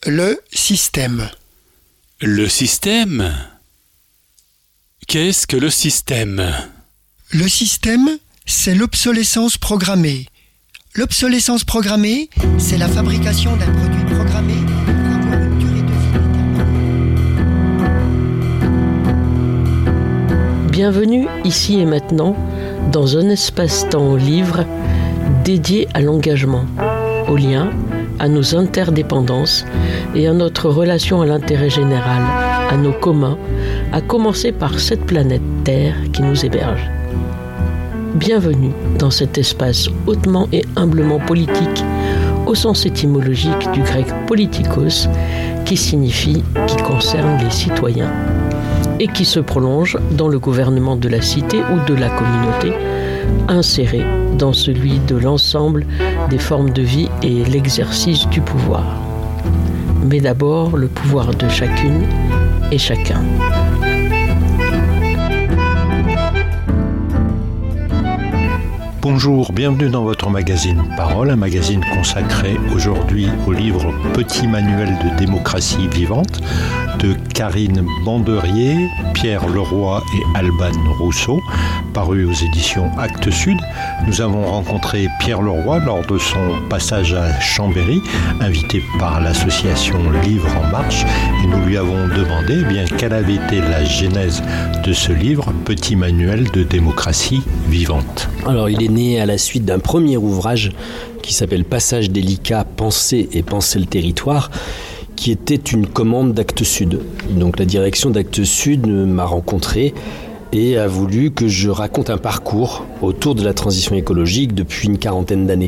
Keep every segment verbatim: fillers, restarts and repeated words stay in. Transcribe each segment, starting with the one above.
Le système. Le système ? Qu'est-ce que le système ? Le système, c'est l'obsolescence programmée. L'obsolescence programmée, c'est la fabrication d'un produit programmé pour avoir une durée de vie déterminée. Bienvenue ici et maintenant dans un espace-temps livre dédié à l'engagement, au lien, à nos interdépendances et à notre relation à l'intérêt général, à nos communs, à commencer par cette planète Terre qui nous héberge. Bienvenue dans cet espace hautement et humblement politique, au sens étymologique du grec politikos, qui signifie « qui concerne les citoyens », et qui se prolonge dans le gouvernement de la cité ou de la communauté, inséré dans celui de l'ensemble des formes de vie et l'exercice du pouvoir. Mais d'abord, le pouvoir de chacune et chacun. Bonjour, bienvenue dans votre magazine Parole, un magazine consacré aujourd'hui au livre Petit manuel de démocratie vivante de Karine Banderier, Pierre Leroy et Alban Rousseau, paru aux éditions Actes Sud. Nous avons rencontré Pierre Leroy lors de son passage à Chambéry, invité par l'association Livre en Marche, et nous lui avons demandé eh bien, quelle avait été la genèse de ce livre, Petit manuel de démocratie vivante. Alors, il est né à la suite d'un premier ouvrage qui s'appelle Passage délicat, penser et penser le territoire, qui était une commande d'Actes Sud. Donc la direction d'Actes Sud m'a rencontré et a voulu que je raconte un parcours autour de la transition écologique depuis une quarantaine d'années.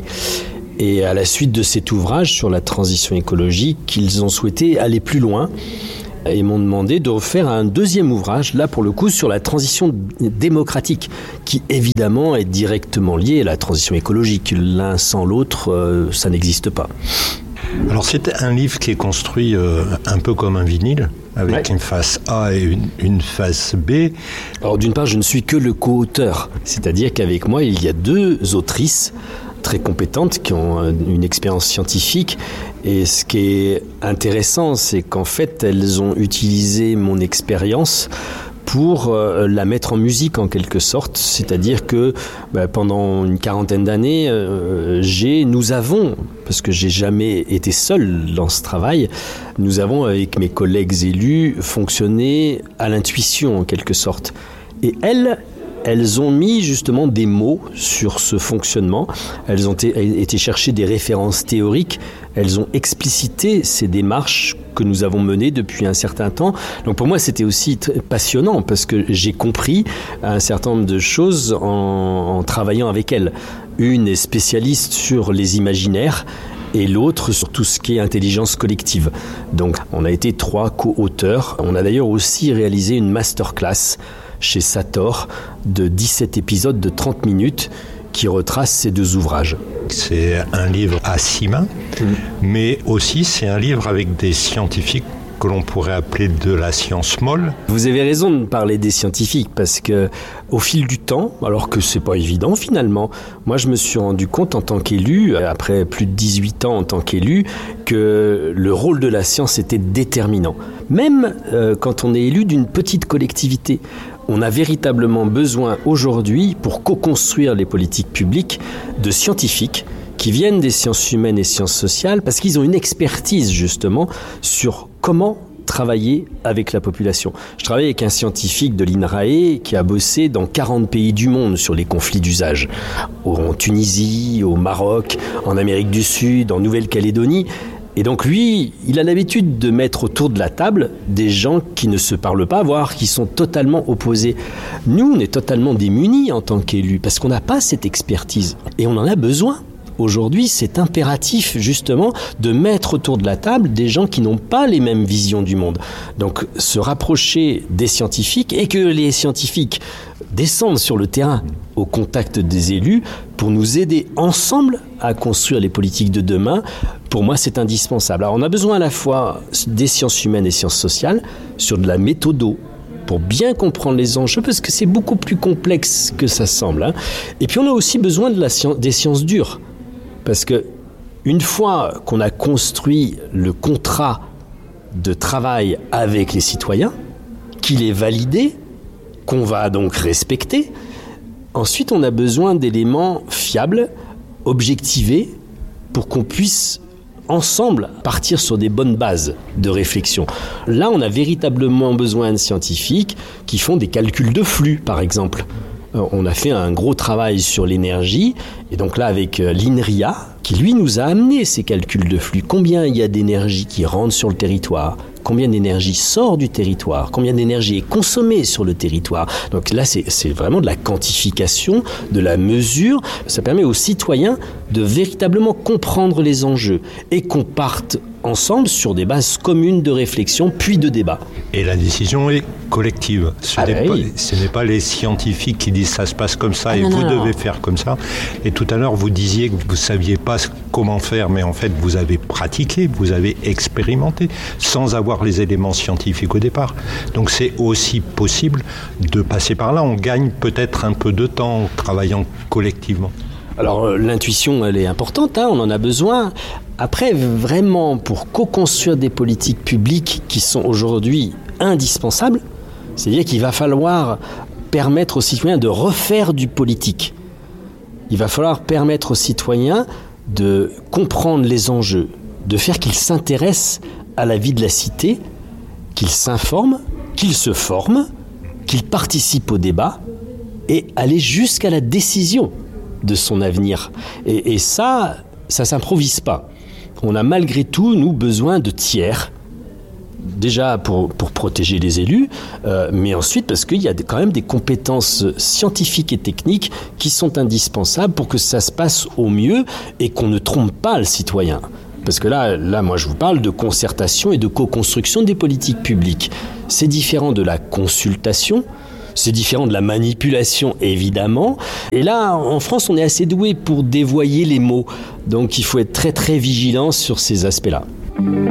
Et à la suite de cet ouvrage sur la transition écologique, ils ont souhaité aller plus loin et m'ont demandé de refaire un deuxième ouvrage, là pour le coup sur la transition démocratique, qui évidemment est directement liée à la transition écologique. L'un sans l'autre, euh, ça n'existe pas. Alors c'est un livre qui est construit euh, un peu comme un vinyle, avec ouais. une face A et une, une face B. Alors d'une part, je ne suis que le co-auteur, c'est-à-dire qu'avec moi, il y a deux autrices très compétentes qui ont une expérience scientifique, et ce qui est intéressant, c'est qu'en fait, elles ont utilisé mon expérience pour euh, la mettre en musique en quelque sorte, c'est-à-dire que bah, pendant une quarantaine d'années, euh, j'ai, nous avons, parce que j'ai jamais été seul dans ce travail, nous avons avec mes collègues élus fonctionné à l'intuition en quelque sorte. Et elles, elles ont mis justement des mots sur ce fonctionnement, elles ont t- été chercher des références théoriques, elles ont explicité ces démarches que nous avons menées depuis un certain temps. Donc pour moi, c'était aussi t- passionnant parce que j'ai compris un certain nombre de choses en, en travaillant avec elles. Une est spécialiste sur les imaginaires et l'autre sur tout ce qui est intelligence collective. Donc on a été trois co-auteurs. On a d'ailleurs aussi réalisé une masterclass chez Sator de dix-sept épisodes de trente minutes qui retrace ces deux ouvrages. C'est un livre à six mains, mmh. mais aussi c'est un livre avec des scientifiques que l'on pourrait appeler de la science molle. Vous avez raison de parler des scientifiques parce que au fil du temps, alors que c'est pas évident finalement, moi je me suis rendu compte en tant qu'élu, après plus de dix-huit ans en tant qu'élu, que le rôle de la science était déterminant. Même euh, quand on est élu d'une petite collectivité, on a véritablement besoin aujourd'hui, pour co-construire les politiques publiques, de scientifiques qui viennent des sciences humaines et sciences sociales parce qu'ils ont une expertise justement sur comment travailler avec la population. Je travaille avec un scientifique de l'INRAE qui a bossé dans quarante pays du monde sur les conflits d'usage. En Tunisie, au Maroc, en Amérique du Sud, en Nouvelle-Calédonie. Et donc lui, il a l'habitude de mettre autour de la table des gens qui ne se parlent pas, voire qui sont totalement opposés. Nous, on est totalement démunis en tant qu'élus parce qu'on n'a pas cette expertise et on en a besoin. Aujourd'hui, c'est impératif justement de mettre autour de la table des gens qui n'ont pas les mêmes visions du monde. Donc se rapprocher des scientifiques et que les scientifiques descendent sur le terrain au contact des élus pour nous aider ensemble à construire les politiques de demain, pour moi c'est indispensable. Alors on a besoin à la fois des sciences humaines et sciences sociales sur de la méthodo, pour bien comprendre les enjeux, parce que c'est beaucoup plus complexe que ça semble. Hein. Et puis on a aussi besoin de la science, des sciences dures, parce que Une fois qu'on a construit le contrat de travail avec les citoyens, qu'il est validé, qu'on va donc respecter, ensuite on a besoin d'éléments fiables, objectivés, pour qu'on puisse ensemble partir sur des bonnes bases de réflexion. Là, on a véritablement besoin de scientifiques qui font des calculs de flux, par exemple. On a fait un gros travail sur l'énergie, et donc là avec l'INRIA, qui lui nous a amené ces calculs de flux. Combien il y a d'énergie qui rentre sur le territoire ? Combien d'énergie sort du territoire ? Combien d'énergie est consommée sur le territoire ? Donc là, c'est, c'est vraiment de la quantification, de la mesure. Ça permet aux citoyens de véritablement comprendre les enjeux et qu'on parte ensemble sur des bases communes de réflexion puis de débat. Et la décision est collective. Ce, ah n'est, ben pas, oui. ce n'est pas les scientifiques qui disent ça se passe comme ça ah et non, vous non, devez non. faire comme ça. Et tout à l'heure, vous disiez que vous ne saviez pas comment faire, mais en fait, vous avez pratiqué, vous avez expérimenté sans avoir les éléments scientifiques au départ. Donc c'est aussi possible de passer par là. On gagne peut-être un peu de temps en travaillant collectivement. Alors euh, l'intuition, elle est importante, hein, on en a besoin. Après, vraiment, pour co-construire des politiques publiques qui sont aujourd'hui indispensables, c'est-à-dire qu'il va falloir permettre aux citoyens de refaire du politique. Il va falloir permettre aux citoyens de comprendre les enjeux, de faire qu'ils s'intéressent à la vie de la cité, qu'ils s'informent, qu'ils se forment, qu'ils participent au débat et aller jusqu'à la décision de son avenir. Et, et ça, ça ne s'improvise pas. On a malgré tout, nous, besoin de tiers. Déjà pour, pour protéger les élus, euh, mais ensuite parce qu'il y a des, quand même des compétences scientifiques et techniques qui sont indispensables pour que ça se passe au mieux et qu'on ne trompe pas le citoyen. Parce que là, là, moi, je vous parle de concertation et de co-construction des politiques publiques. C'est différent de la consultation, c'est différent de la manipulation, évidemment. Et là, en France, on est assez doué pour dévoyer les mots. Donc, il faut être très, très vigilant sur ces aspects-là.